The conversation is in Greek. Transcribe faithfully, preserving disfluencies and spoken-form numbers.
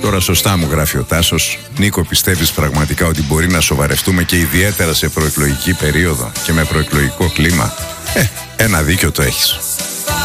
Τώρα σωστά μου γράφει ο Τάσος. Νίκο, πιστεύεις πραγματικά ότι μπορεί να σοβαρευτούμε και ιδιαίτερα σε προεκλογική περίοδο και με προεκλογικό κλίμα? Ε, ένα δίκιο το έχεις.